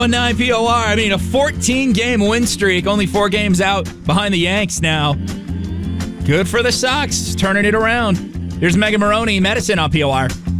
9 POR. I mean, a 14-game win streak, only 4 games out behind the Yanks now. Good for the Sox, turning it around. Here's Megan Maroney, Medicine on POR.